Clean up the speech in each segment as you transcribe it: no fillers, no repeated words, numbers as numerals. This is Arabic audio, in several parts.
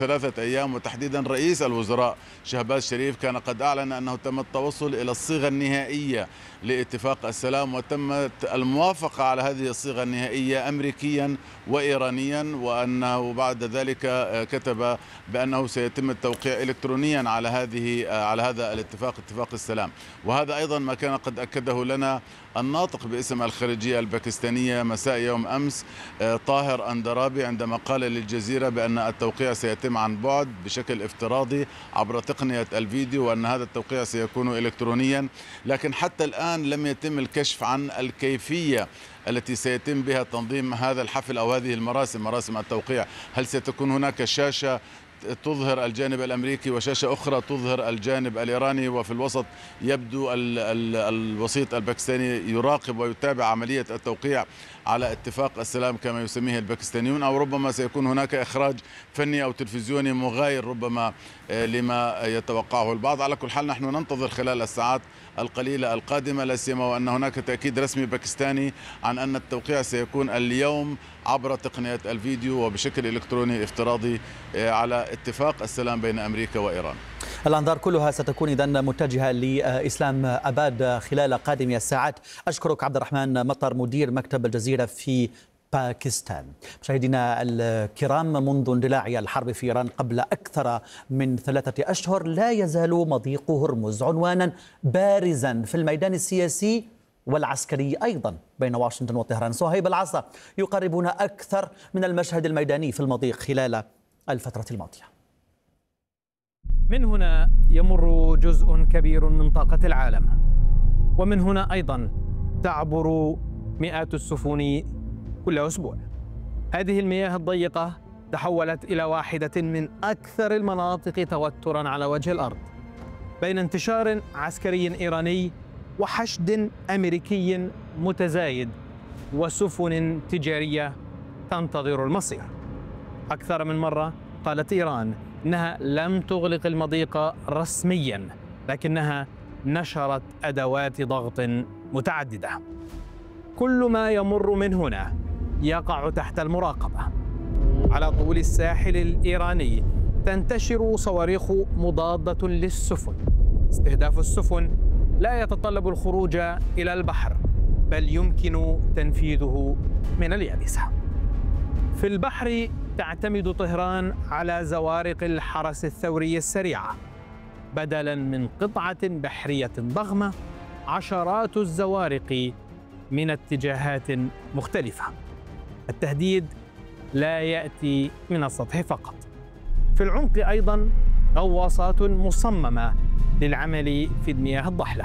3 أيام، وتحديدا رئيس الوزراء شهباز شريف كان قد أعلن أنه تم التوصل إلى الصيغة النهائية لاتفاق السلام، وتمت الموافقة على هذه الصيغة النهائية أمريكيا وإيرانيا، وأنه بعد ذلك كتب بأنه سيتم التوقيع إلكترونيا على هذا الاتفاق، اتفاق السلام. وهذا أيضا ما كان قد أكده لنا الناطق باسم الخارجية الباكستانية مساء يوم أمس طاهر أندرابي، عندما قال للجزيرة بأن التوقيع سيتم عن بعد بشكل افتراضي عبر تقنية الفيديو، وأن هذا التوقيع سيكون إلكترونيا. لكن حتى الآن لم يتم الكشف عن الكيفية التي سيتم بها تنظيم هذا الحفل أو هذه مراسم التوقيع. هل ستكون هناك شاشة تظهر الجانب الأمريكي وشاشة أخرى تظهر الجانب الإيراني، وفي الوسط يبدو الوسيط الباكستاني يراقب ويتابع عملية التوقيع على اتفاق السلام كما يسميه الباكستانيون، أو ربما سيكون هناك إخراج فني أو تلفزيوني مغاير ربما لما يتوقعه البعض. على كل حال نحن ننتظر خلال الساعات القليلة القادمة، لا سيما وأن هناك تأكيد رسمي باكستاني عن أن التوقيع سيكون اليوم عبر تقنية الفيديو وبشكل إلكتروني افتراضي على اتفاق السلام بين أمريكا وإيران. الأنظار كلها ستكون إذن متجهة لإسلام أباد خلال قادم الساعات. أشكرك عبد الرحمن مطر مدير مكتب الجزيرة في باكستان. مشاهدينا الكرام، منذ اندلاع الحرب في إيران قبل أكثر من 3 أشهر لا يزال مضيق هرمز عنوانا بارزا في الميدان السياسي والعسكري أيضا بين واشنطن وطهران. صهيب العصا يقربنا أكثر من المشهد الميداني في المضيق خلال الفترة الماضية. من هنا يمر جزء كبير من طاقة العالم، ومن هنا أيضا تعبر مئات السفن كل أسبوع. هذه المياه الضيقة تحولت إلى واحدة من أكثر المناطق توترا على وجه الأرض، بين انتشار عسكري إيراني وحشد أمريكي متزايد وسفن تجارية تنتظر المصير. أكثر من مرة قالت إيران إنها لم تغلق المضيق رسميا، لكنها نشرت أدوات ضغط متعددة. كل ما يمر من هنا يقع تحت المراقبة. على طول الساحل الإيراني تنتشر صواريخ مضادة للسفن. استهداف السفن لا يتطلب الخروج إلى البحر، بل يمكن تنفيذه من اليابسة. في البحر تعتمد طهران على زوارق الحرس الثوري السريعة بدلاً من قطعة بحرية ضخمة. عشرات الزوارق من اتجاهات مختلفة. التهديد لا يأتي من السطح فقط، في العمق أيضاً غواصات مصممة للعمل في المياه الضحلة.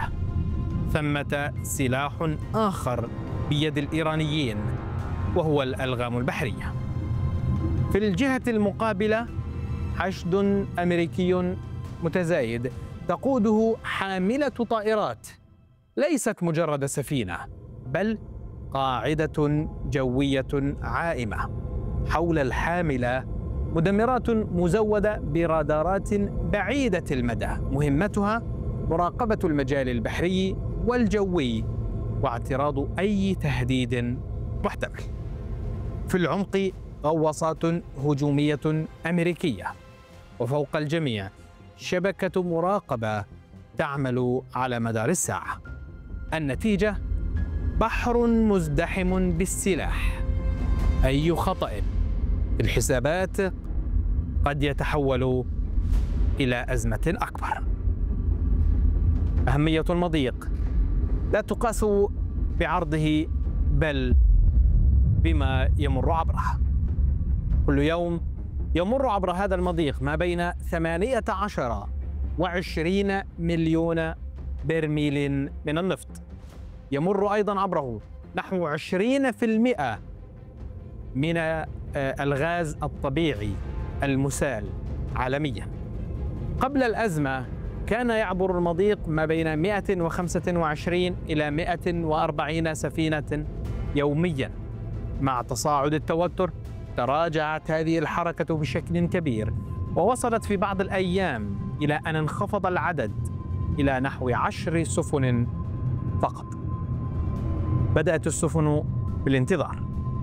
ثمة سلاح آخر بيد الإيرانيين وهو الألغام البحرية. في الجهة المقابلة حشد أمريكي متزايد تقوده حاملة طائرات ليست مجرد سفينة، بل قاعدة جوية عائمة. حول الحاملة مدمرات مزودة برادارات بعيدة المدى، مهمتها مراقبة المجال البحري والجوي واعتراض أي تهديد محتمل. في العمق غواصات هجومية أمريكية، وفوق الجميع شبكة مراقبة تعمل على مدار الساعة. النتيجة بحر مزدحم بالسلاح. أي خطأ في الحسابات قد يتحول إلى أزمة أكبر. أهمية المضيق لا تقاس بعرضه بل بما يمر عبره. كل يوم يمر عبر هذا المضيق ما بين 18 و20 مليون برميل من النفط. يمر أيضا عبره نحو 20% من الغاز الطبيعي المسال عالميا. قبل الأزمة كان يعبر المضيق ما بين 125 إلى 140 سفينة يوميا. مع تصاعد التوتر تراجعت هذه الحركة بشكل كبير، ووصلت في بعض الأيام إلى أن انخفض العدد إلى نحو 10 سفن فقط. بدأت السفن بالانتظار.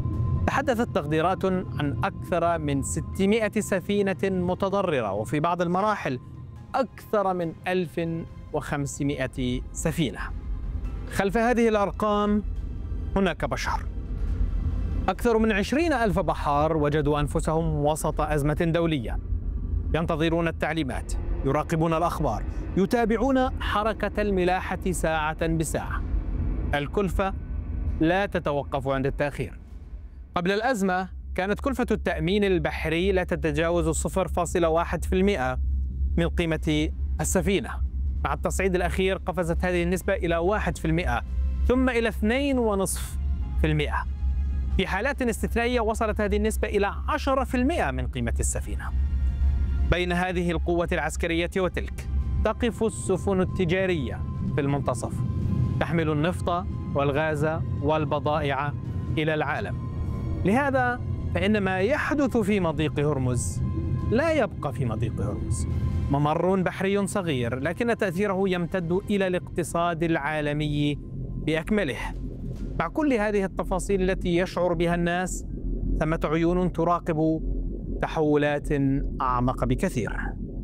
تحدثت تقديرات عن أكثر من 600 سفينة متضررة، وفي بعض المراحل أكثر من 1500 سفينة. خلف هذه الأرقام هناك بشر. أكثر من 20,000 بحار وجدوا أنفسهم وسط أزمة دولية، ينتظرون التعليمات، يراقبون الأخبار، يتابعون حركة الملاحة ساعة بساعة. الكلفة لا تتوقف عند التأخير. قبل الأزمة كانت كلفة التأمين البحري لا تتجاوز 0.1% من قيمة السفينة. مع التصعيد الأخير قفزت هذه النسبة إلى 1%، ثم إلى 2.5%. في حالات استثنائية وصلت هذه النسبة إلى 10% من قيمة السفينة. بين هذه القوة العسكرية وتلك تقف السفن التجارية في المنتصف، تحمل النفط والغاز والبضائع إلى العالم. لهذا فإن ما يحدث في مضيق هرمز لا يبقى في مضيق هرمز، ممر بحري صغير لكن تأثيره يمتد إلى الاقتصاد العالمي بأكمله. مع كل هذه التفاصيل التي يشعر بها الناس، ثمة عيون تراقب تحولات أعمق بكثير.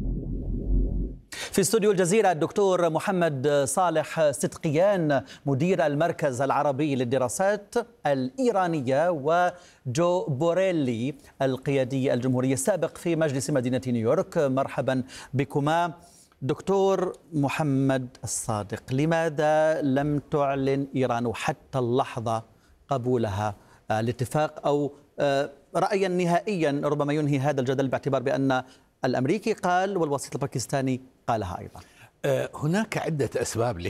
في استوديو الجزيرة الدكتور محمد صالح صدقيان، مدير المركز العربي للدراسات الإيرانية، وجو بوريلي القيادي الجمهوري السابق في مجلس مدينة نيويورك. مرحبا بكما. دكتور محمد الصادق، لماذا لم تعلن إيران حتى اللحظة قبولها الاتفاق، أو رأيا نهائيا ربما ينهي هذا الجدل، باعتبار بأن الأمريكي قال والوسيط الباكستاني قالها أيضا؟ هناك عدة أسباب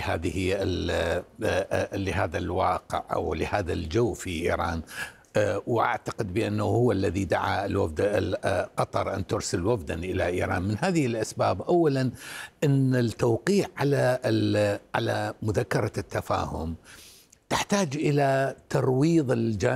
لهذا الواقع أو لهذا الجو في إيران، وأعتقد بأنه هو الذي دعا الوفد قطر أن ترسل وفدا إلى إيران. من هذه الأسباب، أولا أن التوقيع على مذكرة التفاهم تحتاج إلى ترويض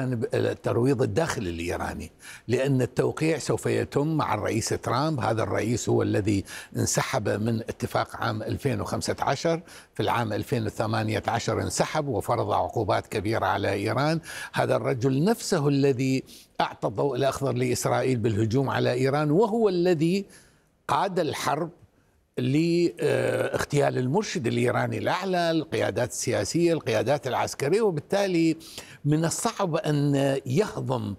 الداخل الإيراني، لأن التوقيع سوف يتم مع الرئيس ترامب. هذا الرئيس هو الذي انسحب من اتفاق عام 2015، في العام 2018 انسحب وفرض عقوبات كبيرة على إيران. هذا الرجل نفسه الذي أعطى الضوء الأخضر لإسرائيل بالهجوم على إيران، وهو الذي قاد الحرب لاغتيال المرشد الإيراني الأعلى، القيادات السياسية، القيادات العسكرية. وبالتالي من الصعب أن يهضم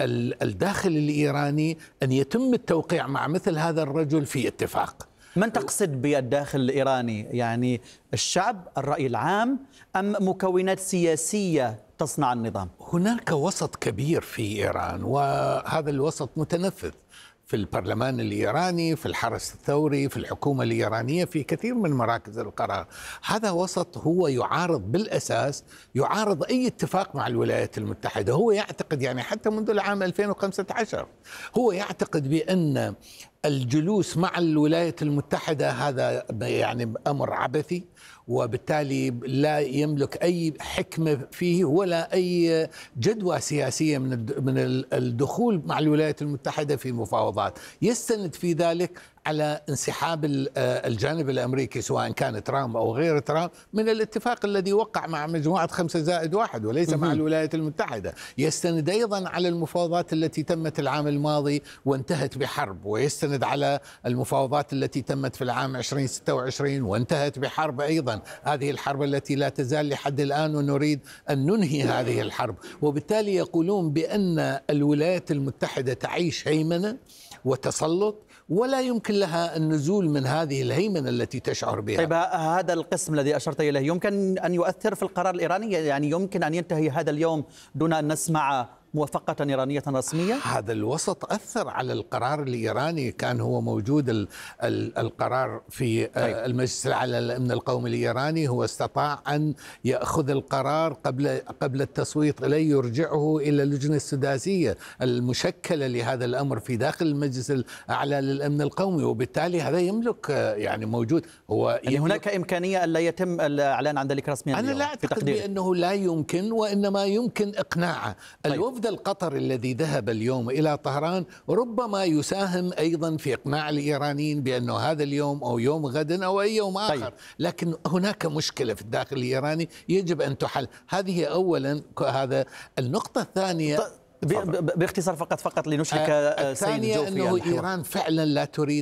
الداخل الإيراني أن يتم التوقيع مع مثل هذا الرجل في اتفاق. من تقصد بالداخل الإيراني؟ يعني الشعب، الرأي العام، أم مكونات سياسية تصنع النظام؟ هناك وسط كبير في إيران، وهذا الوسط متنفذ في البرلمان الإيراني، في الحرس الثوري، في الحكومة الإيرانية، في كثير من مراكز القرار. هذا وسط هو يعارض بالأساس، يعارض أي اتفاق مع الولايات المتحدة. هو يعتقد، يعني حتى منذ العام 2015 هو يعتقد بأن الجلوس مع الولايات المتحدة هذا يعني أمر عبثي، وبالتالي لا يملك أي حكمة فيه ولا أي جدوى سياسية من الدخول مع الولايات المتحدة في مفاوضات. يستند في ذلك على انسحاب الجانب الأمريكي سواء كان ترامب أو غير ترامب من الاتفاق الذي وقع مع مجموعة 5+1 وليس مع الولايات المتحدة. يستند أيضا على المفاوضات التي تمت العام الماضي وانتهت بحرب، ويستند على المفاوضات التي تمت في العام 2026 وانتهت بحرب أيضا. هذه الحرب التي لا تزال لحد الآن، ونريد أن ننهي هذه الحرب. وبالتالي يقولون بأن الولايات المتحدة تعيش هيمنة وتسلط، ولا يمكن لها النزول من هذه الهيمنة التي تشعر بها. طيب، هذا القسم الذي أشرت إليه يمكن أن يؤثر في القرار الإيراني؟ يعني يمكن أن ينتهي هذا اليوم دون أن نسمع موافقة إيرانية رسمية؟ هذا الوسط أثر على القرار الإيراني. كان هو موجود القرار في المجلس الأعلى للأمن القومي الإيراني. هو استطاع أن يأخذ القرار قبل التصويت إليه، يرجعه إلى اللجنة السداسية المشكلة لهذا الأمر في داخل المجلس الأعلى للأمن القومي. وبالتالي هذا يملك، يعني موجود. هو يعني هناك إمكانية أن لا يتم الإعلان عن ذلك رسميا؟ أنا لا أعتقد بأنه لا يمكن، وإنما يمكن إقناعه. الوفد القطري الذي ذهب اليوم إلى طهران ربما يساهم أيضا في إقناع الإيرانيين بأنه هذا اليوم أو يوم غد أو أي يوم آخر. لكن هناك مشكلة في الداخل الإيراني يجب أن تحل. هذه أولا. هذا النقطة الثانية. باختصار فقط لنشرك سيد الثانية جوفي أنه إيران فعلا لا تريد